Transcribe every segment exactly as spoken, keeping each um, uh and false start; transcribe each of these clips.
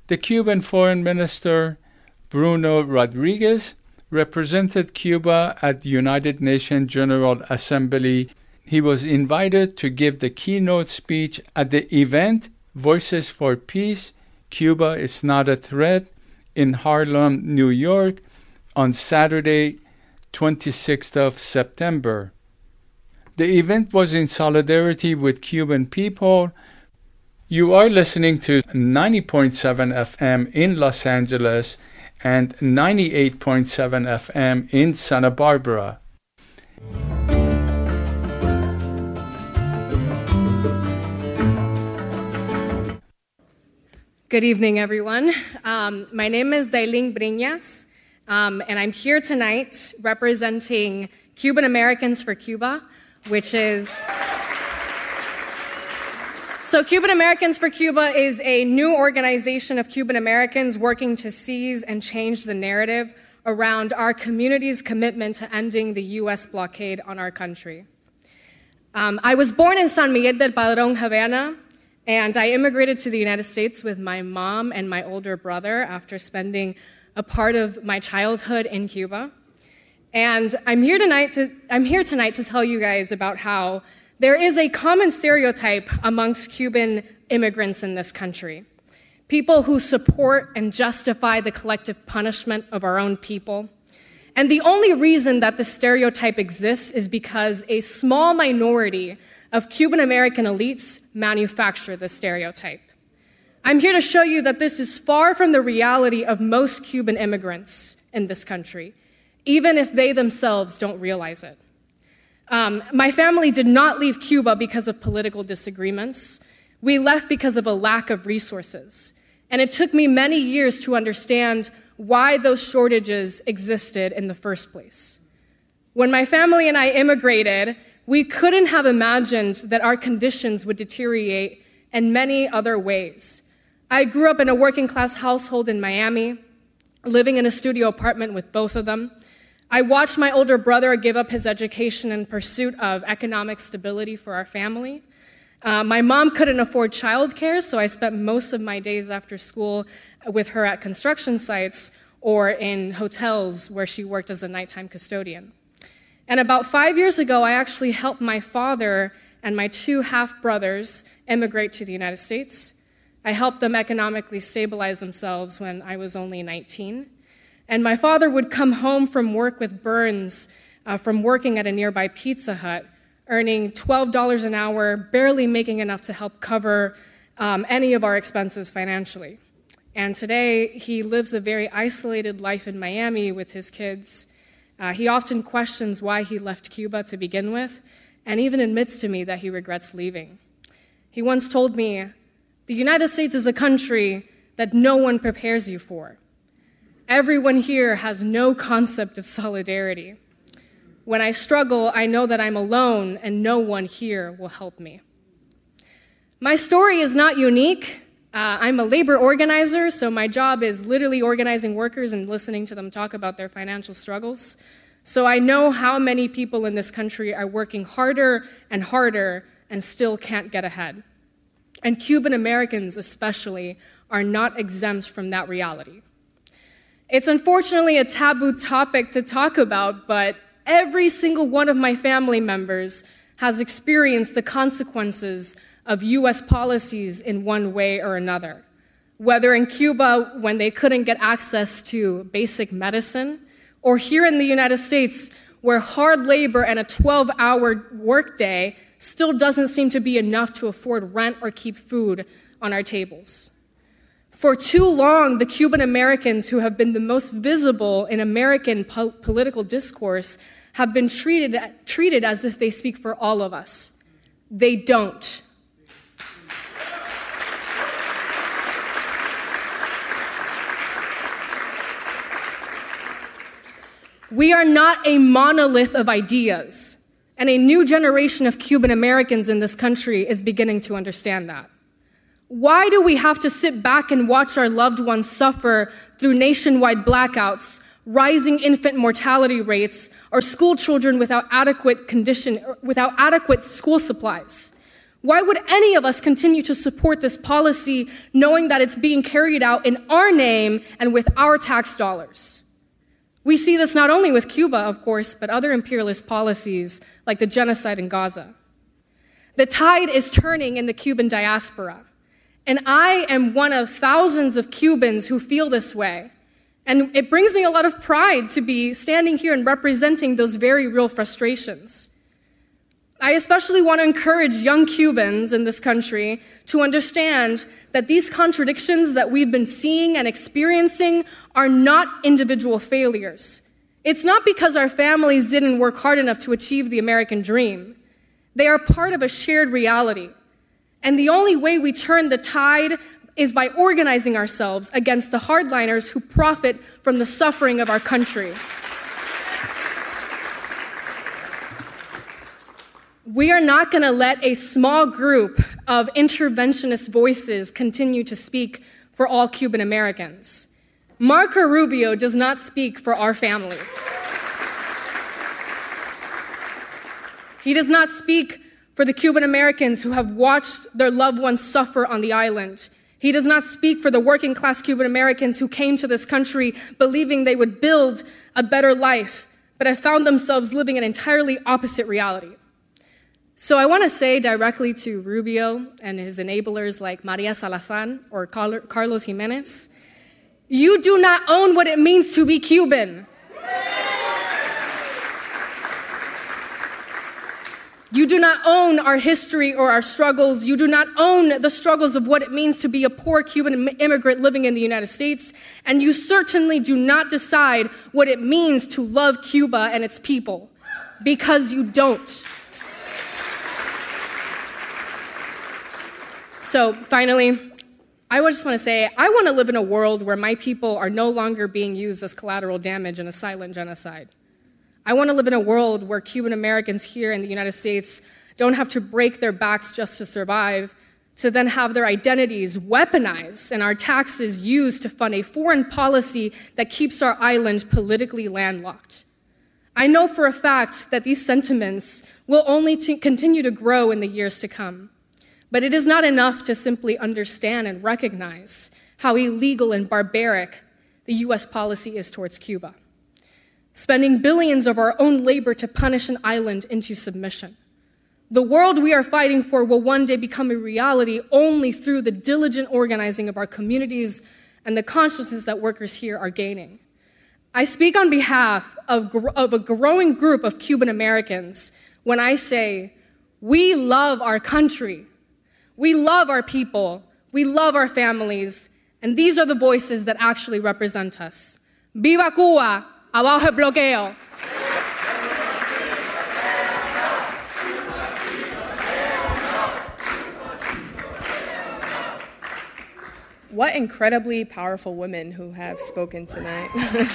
The Cuban Foreign Minister, Bruno Rodriguez, represented Cuba at the United Nations General Assembly. He was invited to give the keynote speech at the event Voices for Peace, Cuba is Not a Threat, in Harlem, New York, on Saturday, twenty-sixth of September. The event was in solidarity with Cuban people. You are listening to ninety point seven F M in Los Angeles and ninety-eight point seven F M in Santa Barbara. Good evening, everyone. Um, my name is Daylin Briñas, um, and I'm here tonight representing Cuban Americans for Cuba, which is... So Cuban Americans for Cuba is a new organization of Cuban Americans working to seize and change the narrative around our community's commitment to ending the U S blockade on our country. Um, I was born in San Miguel del Padrón, Havana, and I immigrated to the United States with my mom and my older brother after spending a part of my childhood in Cuba. And I'm here tonight to, I'm here tonight to tell you guys about how there is a common stereotype amongst Cuban immigrants in this country. People who support and justify the collective punishment of our own people. And the only reason that the stereotype exists is because a small minority of Cuban American elites manufacture the stereotype. I'm here to show you that this is far from the reality of most Cuban immigrants in this country, even if they themselves don't realize it. Um, my family did not leave Cuba because of political disagreements. We left because of a lack of resources. And it took me many years to understand why those shortages existed in the first place. When my family and I immigrated, we couldn't have imagined that our conditions would deteriorate in many other ways. I grew up in a working-class household in Miami, living in a studio apartment with both of them. I watched my older brother give up his education in pursuit of economic stability for our family. Uh, my mom couldn't afford childcare, so I spent most of my days after school with her at construction sites or in hotels where she worked as a nighttime custodian. And about five years ago, I actually helped my father and my two half-brothers immigrate to the United States. I helped them economically stabilize themselves when I was only nineteen. And my father would come home from work with burns uh, from working at a nearby Pizza Hut, earning twelve dollars an hour, barely making enough to help cover um, any of our expenses financially. And today, he lives a very isolated life in Miami with his kids. Uh, he often questions why he left Cuba to begin with, and even admits to me that he regrets leaving. He once told me, "The United States is a country that no one prepares you for. Everyone here has no concept of solidarity. When I struggle, I know that I'm alone and no one here will help me." My story is not unique. Uh, I'm a labor organizer, so my job is literally organizing workers and listening to them talk about their financial struggles. So I know how many people in this country are working harder and harder and still can't get ahead. And Cuban Americans especially are not exempt from that reality. It's unfortunately a taboo topic to talk about, but every single one of my family members has experienced the consequences of U S policies in one way or another. Whether in Cuba when they couldn't get access to basic medicine, or here in the United States where hard labor and a twelve-hour workday still doesn't seem to be enough to afford rent or keep food on our tables. For too long, the Cuban Americans who have been the most visible in American po- political discourse have been treated, treated as if they speak for all of us. They don't. We are not a monolith of ideas, and a new generation of Cuban Americans in this country is beginning to understand that. Why do we have to sit back and watch our loved ones suffer through nationwide blackouts, rising infant mortality rates, or school children without adequate condition, without adequate school supplies? Why would any of us continue to support this policy knowing that it's being carried out in our name and with our tax dollars? We see this not only with Cuba, of course, but other imperialist policies like the genocide in Gaza. The tide is turning in the Cuban diaspora, and I am one of thousands of Cubans who feel this way. And it brings me a lot of pride to be standing here and representing those very real frustrations. I especially want to encourage young Cubans in this country to understand that these contradictions that we've been seeing and experiencing are not individual failures. It's not because our families didn't work hard enough to achieve the American dream. They are part of a shared reality. And the only way we turn the tide is by organizing ourselves against the hardliners who profit from the suffering of our country. We are not going to let a small group of interventionist voices continue to speak for all Cuban Americans. Marco Rubio does not speak for our families. He does not speak for the Cuban Americans who have watched their loved ones suffer on the island. He does not speak for the working class Cuban Americans who came to this country believing they would build a better life, but have found themselves living an entirely opposite reality. So I want to say directly to Rubio and his enablers like Maria Salazar or Carlos Jimenez, you do not own what it means to be Cuban. You do not own our history or our struggles. You do not own the struggles of what it means to be a poor Cuban immigrant living in the United States. And you certainly do not decide what it means to love Cuba and its people, because you don't. So finally, I just want to say, I want to live in a world where my people are no longer being used as collateral damage in a silent genocide. I want to live in a world where Cuban Americans here in the United States don't have to break their backs just to survive, to then have their identities weaponized and our taxes used to fund a foreign policy that keeps our island politically landlocked. I know for a fact that these sentiments will only t- continue to grow in the years to come. But it is not enough to simply understand and recognize how illegal and barbaric the U S policy is towards Cuba, spending billions of our own labor to punish an island into submission. The world we are fighting for will one day become a reality only through the diligent organizing of our communities and the consciousness that workers here are gaining. I speak on behalf of, of a growing group of Cuban Americans when I say, we love our country. We love our people, we love our families, and these are the voices that actually represent us. Viva Cuba, abajo el bloqueo. What incredibly powerful women who have spoken tonight.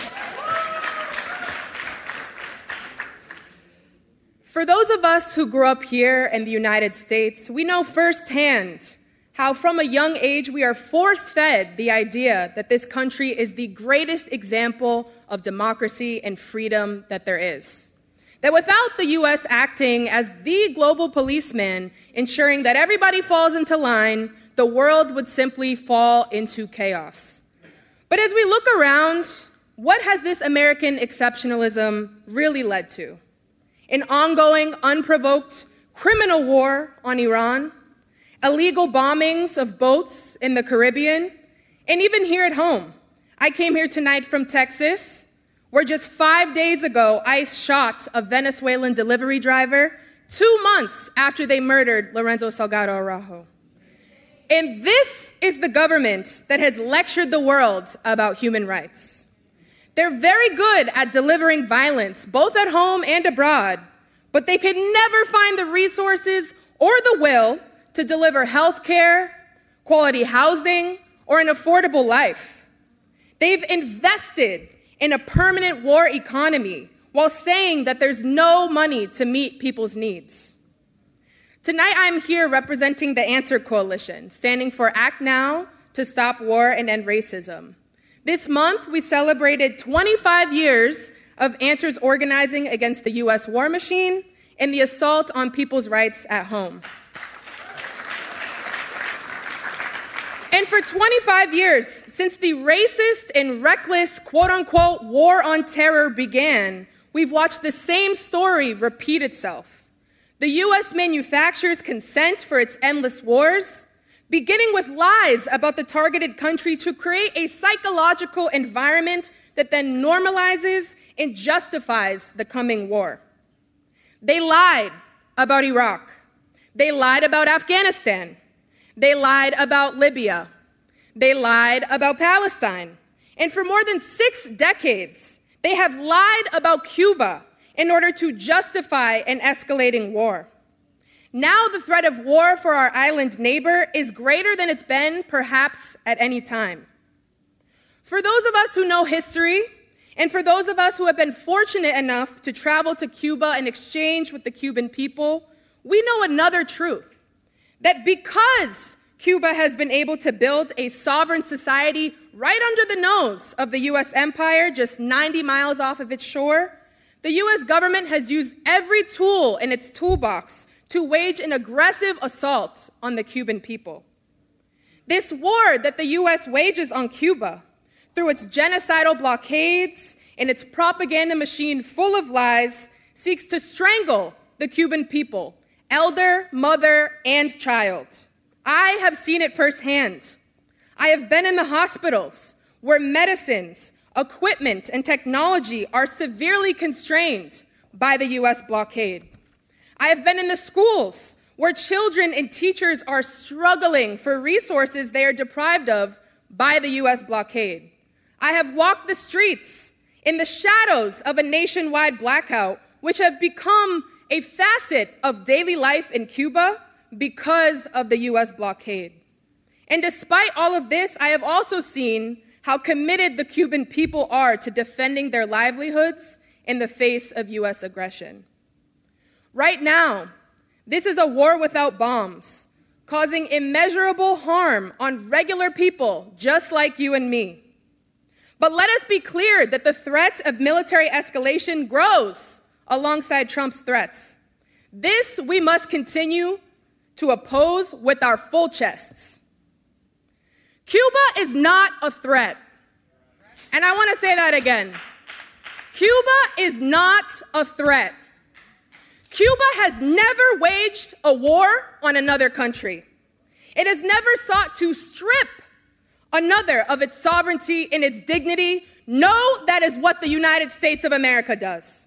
For those of us who grew up here in the United States, we know firsthand how from a young age we are force-fed the idea that this country is the greatest example of democracy and freedom that there is. That without the U S acting as the global policeman, ensuring that everybody falls into line, the world would simply fall into chaos. But as we look around, what has this American exceptionalism really led to? An ongoing, unprovoked criminal war on Iran, illegal bombings of boats in the Caribbean, and even here at home. I came here tonight from Texas, where just five days ago, ICE shot a Venezuelan delivery driver two months after they murdered Lorenzo Salgado Araujo. And this is the government that has lectured the world about human rights. They're very good at delivering violence, both at home and abroad, but they can never find the resources or the will to deliver health care, quality housing, or an affordable life. They've invested in a permanent war economy while saying that there's no money to meet people's needs. Tonight, I'm here representing the Answer Coalition, standing for Act Now to Stop War and End Racism. This month, we celebrated twenty-five years of Answer's organizing against the U S war machine and the assault on people's rights at home. And for twenty-five years, since the racist and reckless, quote-unquote, war on terror began, we've watched the same story repeat itself. The U S manufactures consent for its endless wars, beginning with lies about the targeted country to create a psychological environment that then normalizes and justifies the coming war. They lied about Iraq. They lied about Afghanistan. They lied about Libya. They lied about Palestine. And for more than six decades, they have lied about Cuba in order to justify an escalating war. Now the threat of war for our island neighbor is greater than it's been perhaps at any time. For those of us who know history, and for those of us who have been fortunate enough to travel to Cuba and exchange with the Cuban people, we know another truth, that because Cuba has been able to build a sovereign society right under the nose of the U S empire, just ninety miles off of its shore, the U S government has used every tool in its toolbox to wage an aggressive assault on the Cuban people. This war that the U S wages on Cuba, through its genocidal blockades and its propaganda machine full of lies, seeks to strangle the Cuban people, elder, mother, and child. I have seen it firsthand. I have been in the hospitals where medicines, equipment, and technology are severely constrained by the U S blockade. I have been in the schools where children and teachers are struggling for resources they are deprived of by the U S blockade. I have walked the streets in the shadows of a nationwide blackout, which have become a facet of daily life in Cuba because of the U S blockade. And despite all of this, I have also seen how committed the Cuban people are to defending their livelihoods in the face of U S aggression. Right now, this is a war without bombs, causing immeasurable harm on regular people just like you and me. But let us be clear that the threat of military escalation grows alongside Trump's threats. This we must continue to oppose with our full chests. Cuba is not a threat. And I want to say that again. Cuba is not a threat. Cuba has never waged a war on another country. It has never sought to strip another of its sovereignty and its dignity. No, that is what the United States of America does.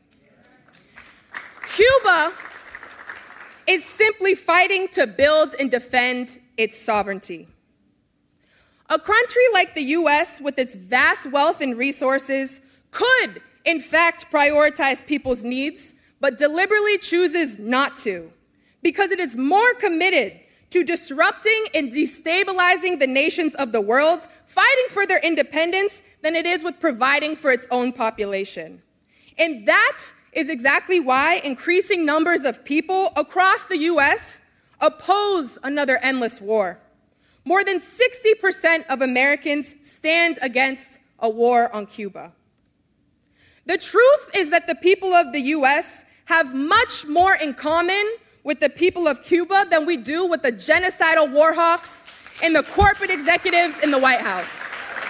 Cuba is simply fighting to build and defend its sovereignty. A country like the U S, with its vast wealth and resources, could, in fact, prioritize people's needs, but deliberately chooses not to, because it is more committed to disrupting and destabilizing the nations of the world, fighting for their independence, than it is with providing for its own population. And that is exactly why increasing numbers of people across the U S oppose another endless war. More than sixty percent of Americans stand against a war on Cuba. The truth is that the people of the U S have much more in common with the people of Cuba than we do with the genocidal war hawks and the corporate executives in the White House.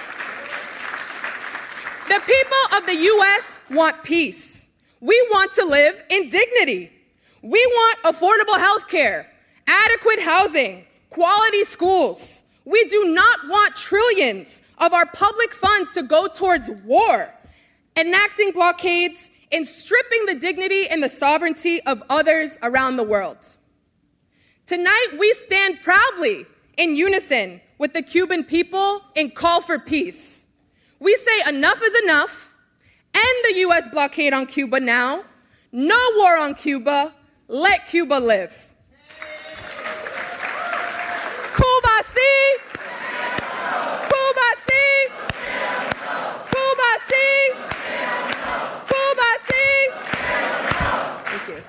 The people of the U S want peace. We want to live in dignity. We want affordable health care, adequate housing, quality schools. We do not want trillions of our public funds to go towards war, enacting blockades, and stripping the dignity and the sovereignty of others around the world. Tonight, we stand proudly in unison with the Cuban people and call for peace. We say enough is enough, end the U S blockade on Cuba now, no war on Cuba, let Cuba live. Cuba sí! Cuba sí! Cuba sí! Cuba sí! Thank you.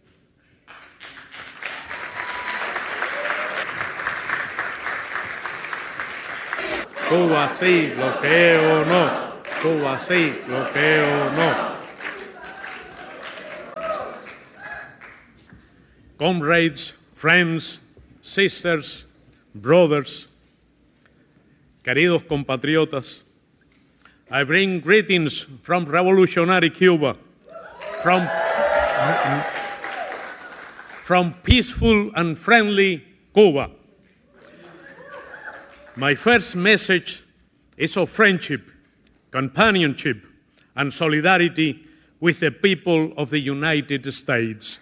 Cuba sí, bloqueo no. Cuba sí, bloqueo no. Comrades, friends, sisters, brothers, queridos compatriotas, I bring greetings from revolutionary Cuba, from, from peaceful and friendly Cuba. My first message is of friendship, companionship, and solidarity with the people of the United States.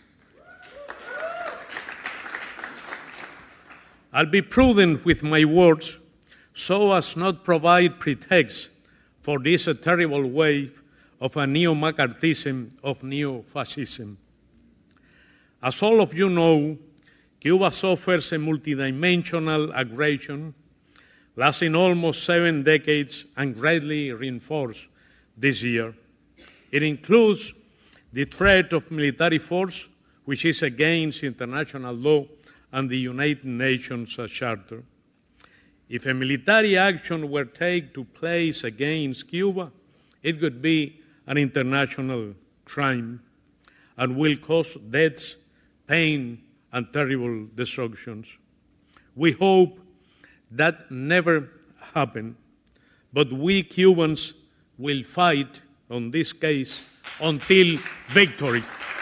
I'll be prudent with my words so as not provide pretext for this terrible wave of a neo-McCarthyism, of neo-fascism. As all of you know, Cuba suffers a multidimensional aggression lasting almost seven decades and greatly reinforced this year. It includes the threat of military force, which is against international law and the United Nations Charter. If a military action were taken to place against Cuba, it would be an international crime and will cause deaths, pain, and terrible destructions. We hope that never happen, but we Cubans will fight on this case until victory.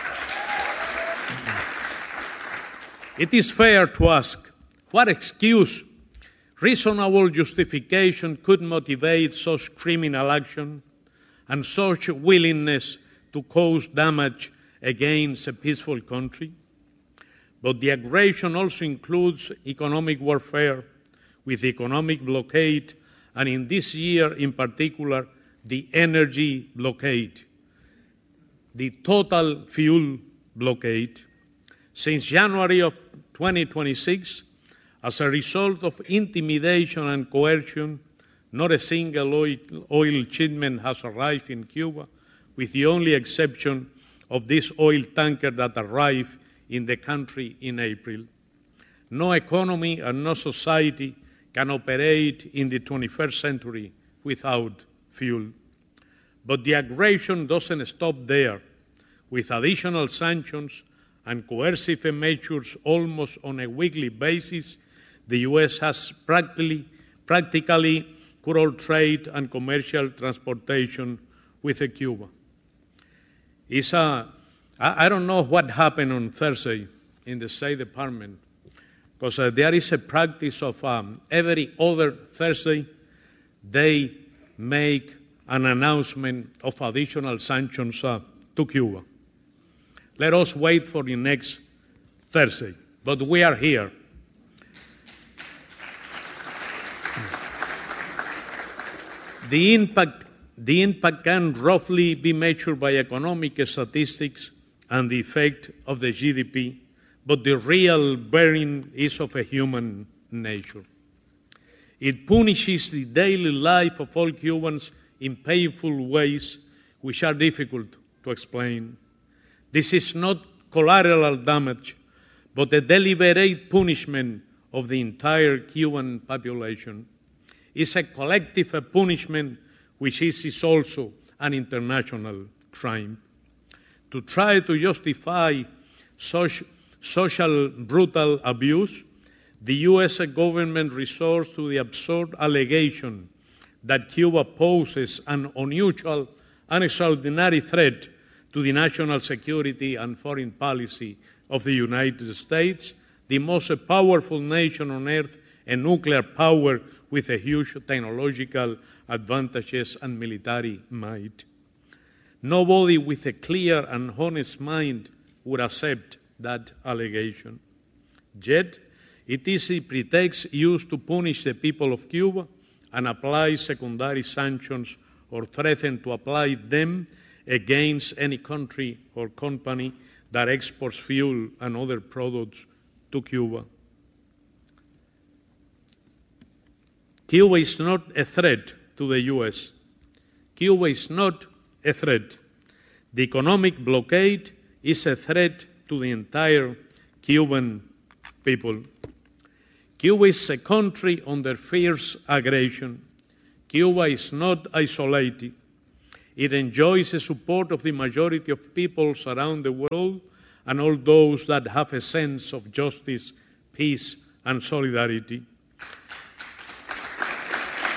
It is fair to ask, what excuse, reasonable justification could motivate such criminal action and such willingness to cause damage against a peaceful country? But the aggression also includes economic warfare with economic blockade, and in this year in particular, the energy blockade, the total fuel blockade. Since January of twenty twenty-six, as a result of intimidation and coercion, not a single oil, oil shipment has arrived in Cuba, with the only exception of this oil tanker that arrived in the country in April. No economy and no society can operate in the twenty-first century without fuel. But the aggression doesn't stop there. With additional sanctions and coercive measures almost on a weekly basis, the U S has practically, practically cut all trade and commercial transportation with Cuba. It's a, I, I don't know what happened on Thursday in the State Department, because uh, there is a practice of um, every other Thursday they make an announcement of additional sanctions uh, to Cuba. Let us wait for the next Thursday, but we are here. The impact, the impact can roughly be measured by economic statistics and the effect of the G D P, but the real bearing is of a human nature. It punishes the daily life of all Cubans in painful ways which are difficult to explain. This is not collateral damage, but a deliberate punishment of the entire Cuban population. It's a collective punishment which is also an international crime. To try to justify such social brutal abuse, the U S government resorts to the absurd allegation that Cuba poses an unusual and extraordinary threat to the national security and foreign policy of the United States, the most powerful nation on earth, a nuclear power with a huge technological advantages and military might. Nobody with a clear and honest mind would accept that allegation. Yet, it is a pretext used to punish the people of Cuba and apply secondary sanctions or threaten to apply them against any country or company that exports fuel and other products to Cuba. Cuba is not a threat to the U S. Cuba is not a threat. The economic blockade is a threat to the entire Cuban people. Cuba is a country under fierce aggression. Cuba is not isolated. It enjoys the support of the majority of peoples around the world and all those that have a sense of justice, peace, and solidarity.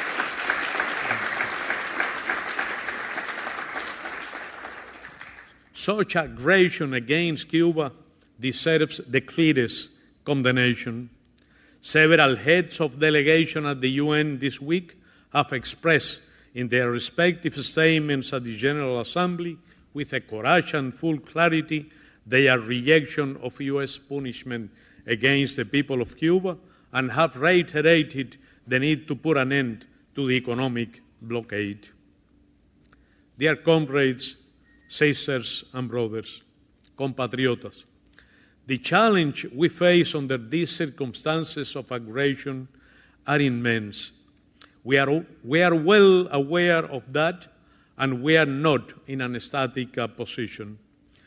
Such aggression against Cuba deserves the clearest condemnation. Several heads of delegation at the U N this week have expressed in their respective statements at the General Assembly with a courage and full clarity their rejection of U S punishment against the people of Cuba and have reiterated the need to put an end to the economic blockade. Dear comrades, sisters and brothers, compatriotas, the challenge we face under these circumstances of aggression are immense. We are, we are well aware of that, and we are not in a static uh, position.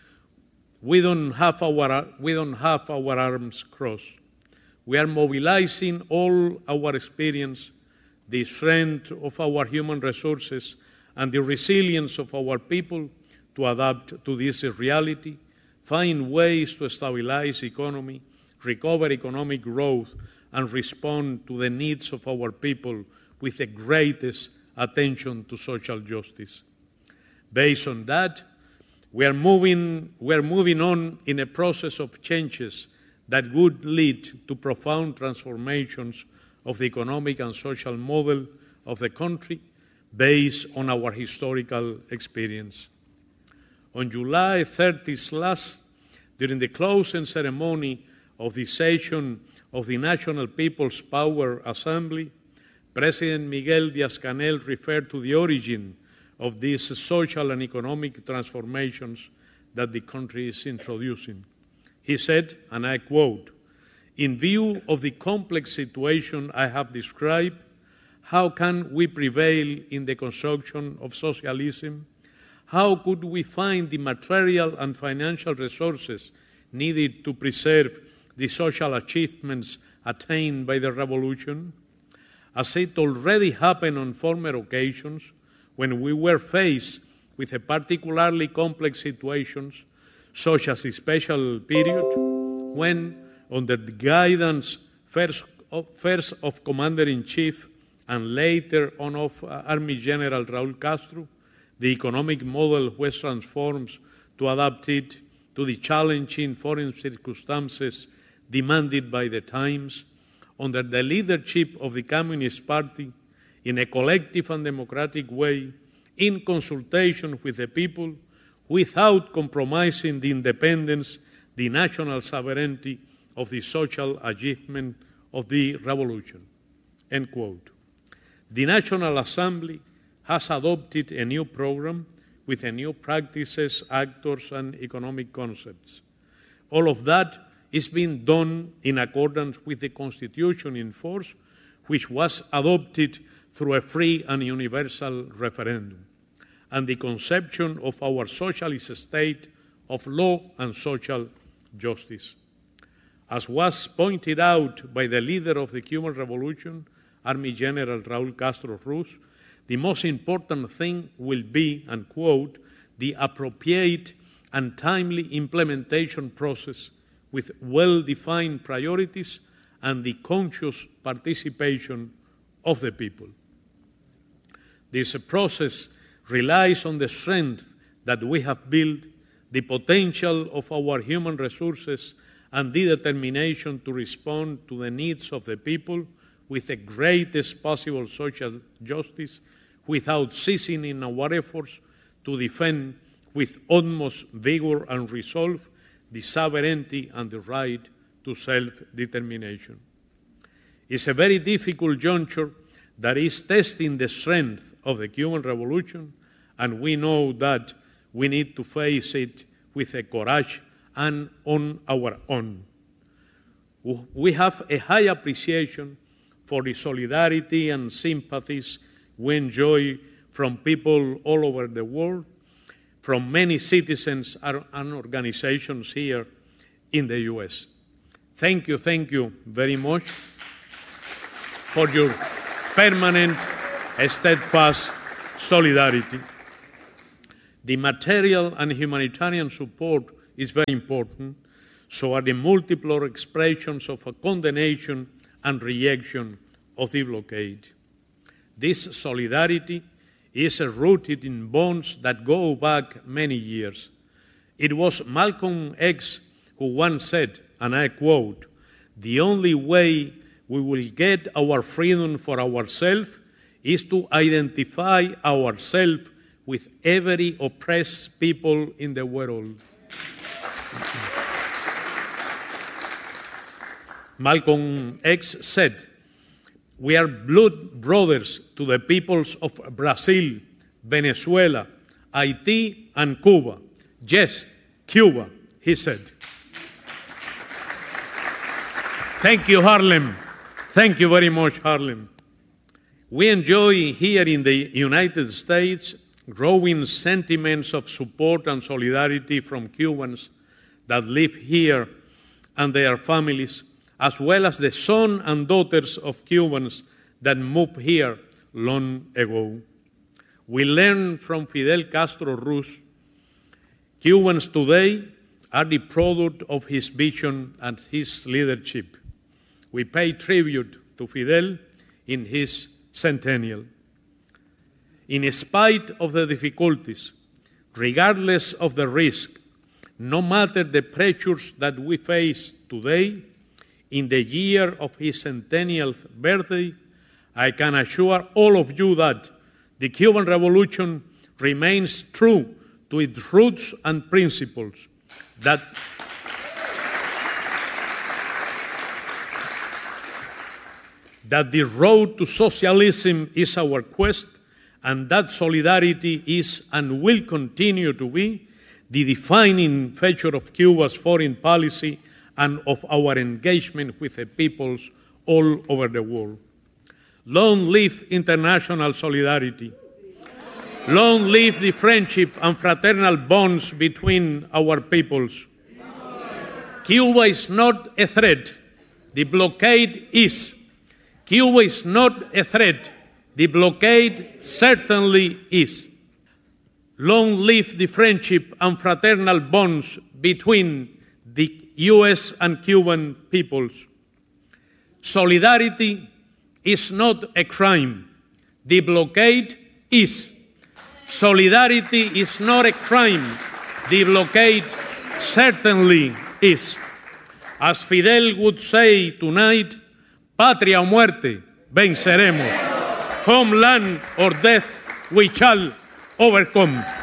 We don't have our, we don't have our arms crossed. We are mobilizing all our experience, the strength of our human resources, and the resilience of our people to adapt to this reality, find ways to stabilize the economy, recover economic growth, and respond to the needs of our people with the greatest attention to social justice. Based on that, we are moving, we are moving on in a process of changes that would lead to profound transformations of the economic and social model of the country based on our historical experience. On July thirtieth last, during the closing ceremony of the session of the National People's Power Assembly, President Miguel Díaz-Canel referred to the origin of these social and economic transformations that the country is introducing. He said, and I quote, "In view of the complex situation I have described, how can we prevail in the construction of socialism? How could we find the material and financial resources needed to preserve the social achievements attained by the revolution? As it already happened on former occasions, when we were faced with a particularly complex situations, such as the special period, when, under the guidance first of, first of Commander-in-Chief and later on of uh, Army General Raúl Castro, the economic model was transformed to adapt it to the challenging foreign circumstances demanded by the times, under the leadership of the Communist Party, in a collective and democratic way, in consultation with the people, without compromising the independence, the national sovereignty of the social achievement of the revolution." End quote. The National Assembly has adopted a new program with a new practices, actors, and economic concepts. All of that is being done in accordance with the Constitution in force, which was adopted through a free and universal referendum, and the conception of our socialist state of law and social justice. As was pointed out by the leader of the Cuban Revolution, Army General Raúl Castro Ruz, the most important thing will be, and quote, "the appropriate and timely implementation process with well-defined priorities and the conscious participation of the people." This process relies on the strength that we have built, the potential of our human resources, and the determination to respond to the needs of the people with the greatest possible social justice, without ceasing in our efforts to defend with utmost vigor and resolve the sovereignty and the right to self-determination. It's a very difficult juncture that is testing the strength of the Cuban Revolution, and we know that we need to face it with a courage and on our own. We have a high appreciation for the solidarity and sympathies we enjoy from people all over the world, from many citizens and organizations here in the U S. Thank you, thank you very much for your permanent, steadfast solidarity. The material and humanitarian support is very important, so are the multiple expressions of a condemnation and rejection of the blockade. This solidarity is rooted in bonds that go back many years. It was Malcolm X who once said, and I quote, "The only way we will get our freedom for ourselves is to identify ourselves with every oppressed people in the world." Malcolm X said, "We are blood brothers to the peoples of Brazil, Venezuela, Haiti, and Cuba." Yes, Cuba, he said. Thank you, Harlem. Thank you very much, Harlem. We enjoy here in the United States growing sentiments of support and solidarity from Cubans that live here and their families, as well as the sons and daughters of Cubans that moved here long ago. We learn from Fidel Castro Ruz, Cubans today are the product of his vision and his leadership. We pay tribute to Fidel in his centennial. In spite of the difficulties, regardless of the risk, no matter the pressures that we face today, in the year of his centennial birthday, I can assure all of you that the Cuban Revolution remains true to its roots and principles, that that the road to socialism is our quest, and that solidarity is and will continue to be the defining feature of Cuba's foreign policy and of our engagement with the peoples all over the world. Long live international solidarity. Long live the friendship and fraternal bonds between our peoples. Cuba is not a threat. The blockade is. Cuba is not a threat. The blockade certainly is. Long live the friendship and fraternal bonds between the U S and Cuban peoples. Solidarity is not a crime. The blockade is. Solidarity is not a crime. The blockade certainly is. As Fidel would say tonight, patria o muerte, venceremos. Homeland or death, we shall overcome.